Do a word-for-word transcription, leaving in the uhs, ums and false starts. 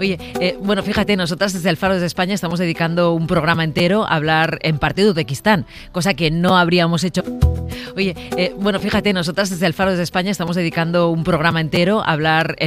Oye, eh, bueno, fíjate, nosotras desde el Faro de España estamos dedicando un programa entero a hablar en parte de Uzbekistán, cosa que no habríamos hecho. Oye, eh, bueno, fíjate, nosotras desde el Faro de España estamos dedicando un programa entero a hablar en